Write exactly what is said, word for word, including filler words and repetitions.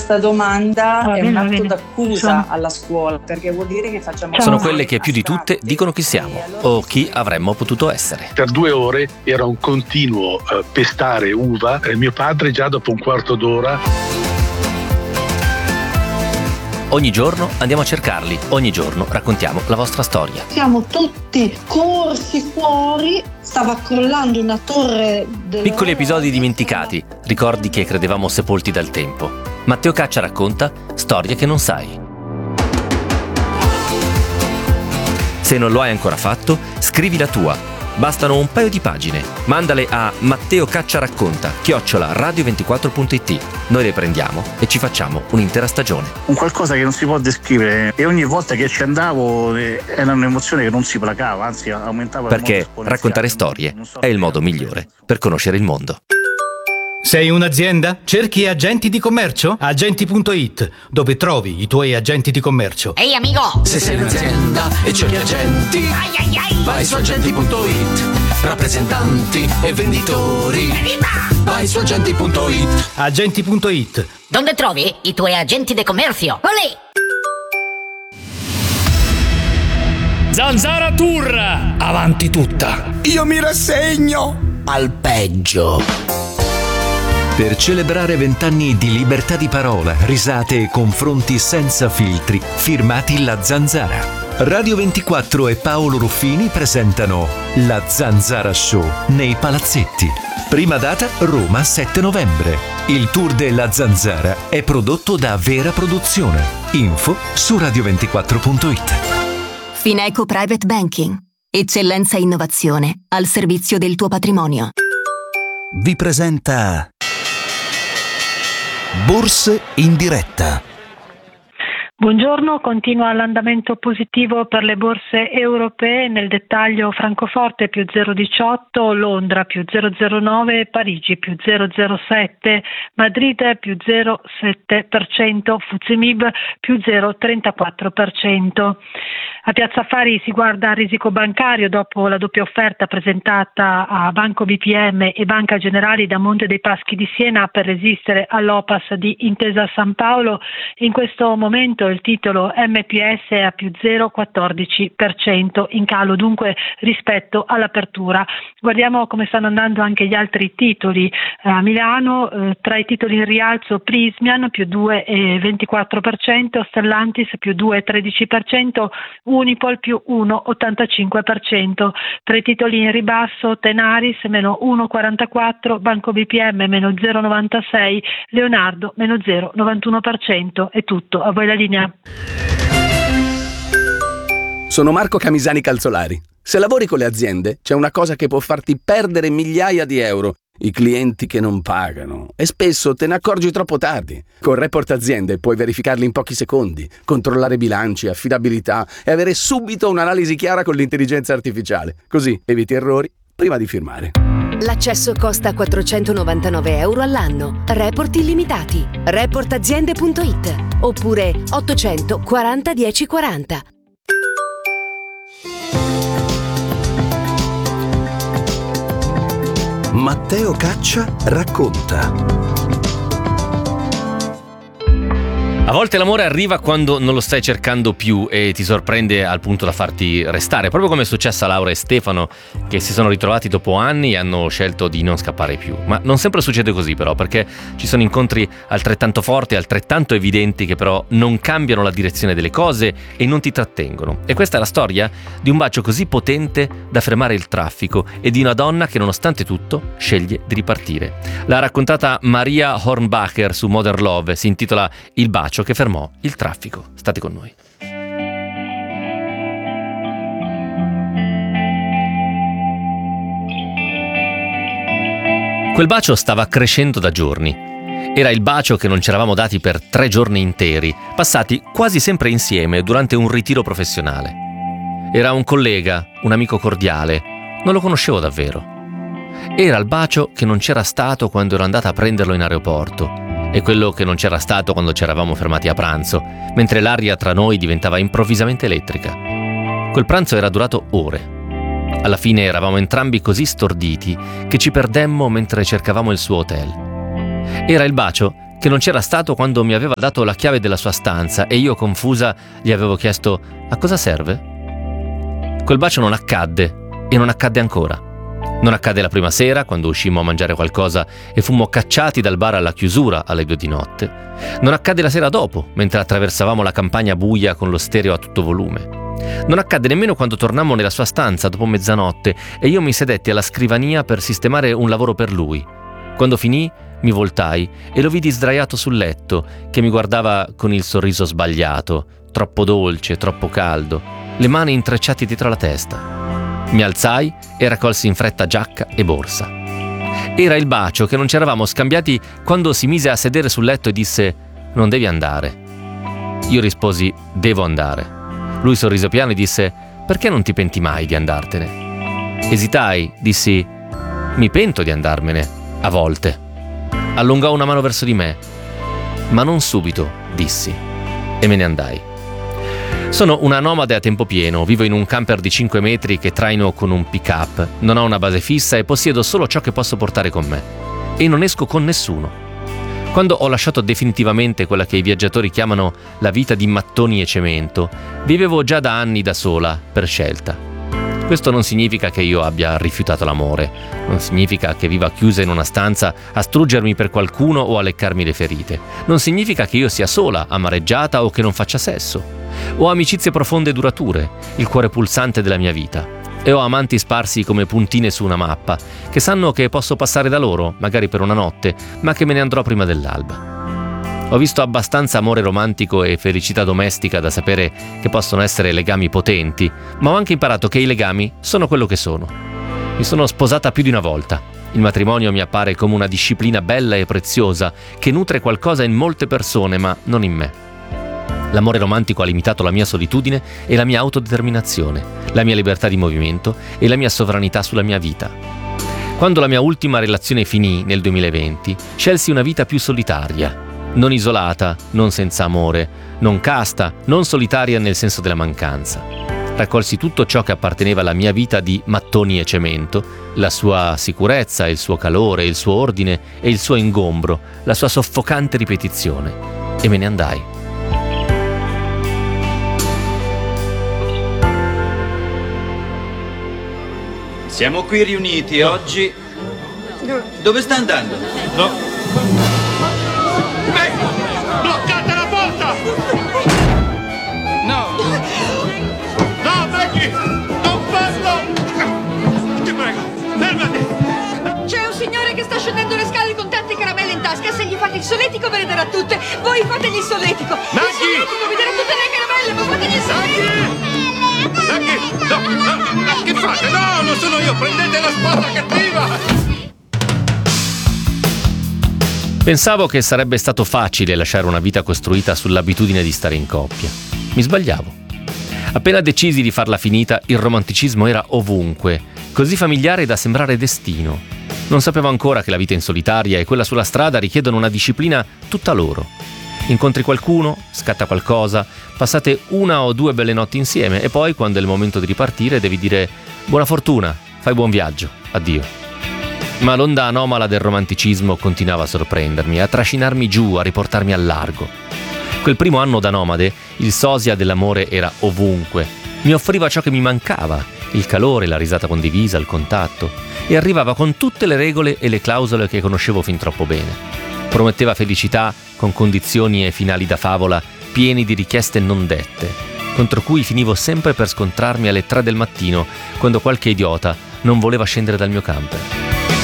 questa domanda Va è bene, un va atto bene. d'accusa Sono- alla scuola, perché vuol dire che facciamo Ciao. Sono cose quelle che più di tutte astratte. dicono chi siamo E allora o chi avremmo potuto essere. Per due ore era un continuo eh, pestare uva. Eh, mio padre già dopo un quarto d'ora. Ogni giorno andiamo a cercarli, ogni giorno raccontiamo la vostra storia. Siamo tutti corsi fuori, stava crollando una torre del... Piccoli episodi dimenticati, ricordi che credevamo sepolti dal tempo. Matteo Caccia racconta storie che non sai. Se non lo hai ancora fatto, scrivi la tua. Bastano un paio di pagine. Mandale a Matteo Caccia racconta chiocciola radio ventiquattro punto it. Noi le prendiamo e ci facciamo un'intera stagione. Un qualcosa che non si può descrivere, e ogni volta che ci andavo eh, era un'emozione che non si placava, anzi aumentava in modo Perché esponenziale. raccontare storie Non so è il se- modo migliore per conoscere il mondo. Sei un'azienda? Cerchi agenti di commercio? Agenti punto it, dove trovi i tuoi agenti di commercio. Ehi amico! Se sei un'azienda e cerchi agenti, Ai ai ai! vai su agenti punto it. Rappresentanti e venditori, vai su agenti punto it. Agenti punto it. Dove trovi i tuoi agenti di commercio? Olè! Zanzara Tour! Avanti tutta! Io mi rassegno al peggio. Per celebrare vent'anni di libertà di parola, risate e confronti senza filtri, firmati La Zanzara. Radio ventiquattro e Paolo Ruffini presentano La Zanzara Show nei Palazzetti. Prima data Roma sette novembre. Il tour della Zanzara è prodotto da Vera Produzione. Info su radio ventiquattro punto it. Fineco Private Banking. Eccellenza e innovazione al servizio del tuo patrimonio. Vi presenta Borse in diretta. Buongiorno, continua l'andamento positivo per le borse europee, nel dettaglio Francoforte più zero virgola diciotto, Londra più zero virgola zero nove, Parigi più zero virgola zero sette, Madrid più zero virgola sette per cento, Fuzimib più zero virgola trentaquattro per cento. A Piazza Affari si guarda al risico bancario dopo la doppia offerta presentata a Banco B P M e Banca Generali da Monte dei Paschi di Siena per resistere all'O P A S di Intesa San Paolo. In questo momento il titolo M P S è a più zero virgola quattordici per cento, in calo dunque rispetto all'apertura. Guardiamo come stanno andando anche gli altri titoli. A Milano eh, tra i titoli in rialzo Prismian più due virgola ventiquattro per cento, Stellantis più due virgola tredici per cento, Unipol più uno virgola ottantacinque per cento. Tra i titoli in ribasso Tenaris meno uno virgola quarantaquattro, Banco B P M meno zero virgola novantasei, Leonardo meno zero virgola novantuno per cento. È tutto, a voi la linea. Sono Marco Camisani Calzolari. Se lavori con le aziende, c'è una cosa che può farti perdere migliaia di euro: i clienti che non pagano. E spesso te ne accorgi troppo tardi. Con Report Aziende puoi verificarli in pochi secondi, controllare bilanci, affidabilità e avere subito un'analisi chiara con l'intelligenza artificiale. Così eviti errori prima di firmare. L'accesso costa quattrocentonovantanove euro all'anno. Report illimitati. report aziende punto it oppure ottocento quaranta dieci quaranta. Matteo Caccia racconta. A volte l'amore arriva quando non lo stai cercando più e ti sorprende al punto da farti restare, proprio come è successo a Laura e Stefano, che si sono ritrovati dopo anni e hanno scelto di non scappare più. Ma non sempre succede così però, perché ci sono incontri altrettanto forti, altrettanto evidenti, che però non cambiano la direzione delle cose e non ti trattengono. E questa è la storia di un bacio così potente da fermare il traffico e di una donna che nonostante tutto sceglie di ripartire. L'ha raccontata Maria Hornbacher su Modern Love, si intitola Il bacio che fermò il traffico. State con noi. Quel bacio stava crescendo da giorni. Era il bacio che non ci eravamo dati per tre giorni interi, passati quasi sempre insieme durante un ritiro professionale. Era un collega, un amico cordiale, non lo conoscevo davvero. Era il bacio che non c'era stato quando ero andata a prenderlo in aeroporto e quello che non c'era stato quando ci eravamo fermati a pranzo, mentre l'aria tra noi diventava improvvisamente elettrica. Quel pranzo era durato ore. Alla fine eravamo entrambi così storditi che ci perdemmo mentre cercavamo il suo hotel. Era il bacio che non c'era stato quando mi aveva dato la chiave della sua stanza e io, confusa, gli avevo chiesto: a cosa serve? Quel bacio non accadde e non accadde ancora. Non accadde la prima sera, quando uscimmo a mangiare qualcosa e fummo cacciati dal bar alla chiusura alle due di notte. Non accadde la sera dopo, mentre attraversavamo la campagna buia con lo stereo a tutto volume. Non accadde nemmeno quando tornammo nella sua stanza dopo mezzanotte e io mi sedetti alla scrivania per sistemare un lavoro per lui. Quando finì, mi voltai e lo vidi sdraiato sul letto, che mi guardava con il sorriso sbagliato, troppo dolce, troppo caldo, le mani intrecciate dietro la testa. Mi alzai e raccolsi in fretta giacca e borsa. Era il bacio che non ci eravamo scambiati quando si mise a sedere sul letto e disse: non devi andare. Io risposi: devo andare. Lui sorrise piano e disse: perché non ti penti mai di andartene? Esitai, dissi: mi pento di andarmene, a volte. Allungò una mano verso di me. Ma non subito, dissi, e me ne andai. Sono una nomade a tempo pieno, vivo in un camper di cinque metri che traino con un pick-up, non ho una base fissa e possiedo solo ciò che posso portare con me. E non esco con nessuno. Quando ho lasciato definitivamente quella che i viaggiatori chiamano la vita di mattoni e cemento, vivevo già da anni da sola, per scelta. Questo non significa che io abbia rifiutato l'amore, non significa che viva chiusa in una stanza a struggermi per qualcuno o a leccarmi le ferite, non significa che io sia sola, amareggiata o che non faccia sesso. Ho amicizie profonde e durature, il cuore pulsante della mia vita, e ho amanti sparsi come puntine su una mappa, che sanno che posso passare da loro, magari per una notte, ma che me ne andrò prima dell'alba. Ho visto abbastanza amore romantico e felicità domestica da sapere che possono essere legami potenti, ma ho anche imparato che i legami sono quello che sono. Mi sono sposata più di una volta. Il matrimonio mi appare come una disciplina bella e preziosa che nutre qualcosa in molte persone, ma non in me. L'amore romantico ha limitato la mia solitudine e la mia autodeterminazione, la mia libertà di movimento e la mia sovranità sulla mia vita. Quando la mia ultima relazione finì nel duemilaventi, scelsi una vita più solitaria, non isolata, non senza amore, non casta, non solitaria nel senso della mancanza. Raccolsi tutto ciò che apparteneva alla mia vita di mattoni e cemento, la sua sicurezza, il suo calore, il suo ordine e il suo ingombro, la sua soffocante ripetizione, e me ne andai. Siamo qui riuniti no. oggi. Dove sta andando? No. Ehi! Bloccate la porta! No! No, Becky! Non farlo! Ti prego, fermati! C'è un signore che sta scendendo le scale con tante caramelle in tasca. Se gli fate il solletico ve le darà tutte. Voi fategli il solletico. Maggie! Il solletico vi darà tutte le caramelle, ma fategli il solletico. Maggie! No, no, no, che fate? No, non sono io, prendete la sposa cattiva! Pensavo che sarebbe stato facile lasciare una vita costruita sull'abitudine di stare in coppia. Mi sbagliavo. Appena decisi di farla finita, il romanticismo era ovunque, così familiare da sembrare destino. Non sapevo ancora che la vita in solitaria e quella sulla strada richiedono una disciplina tutta loro. Incontri qualcuno, scatta qualcosa, passate una o due belle notti insieme e poi, quando è il momento di ripartire, devi dire buona fortuna, fai buon viaggio, addio. Ma l'onda anomala del romanticismo continuava a sorprendermi, a trascinarmi giù, a riportarmi al largo. Quel primo anno da nomade, il sosia dell'amore era ovunque. Mi offriva ciò che mi mancava, il calore, la risata condivisa, il contatto, e arrivava con tutte le regole e le clausole che conoscevo fin troppo bene. Prometteva felicità con condizioni e finali da favola pieni di richieste non dette, contro cui finivo sempre per scontrarmi alle tre del mattino, quando qualche idiota non voleva scendere dal mio camper.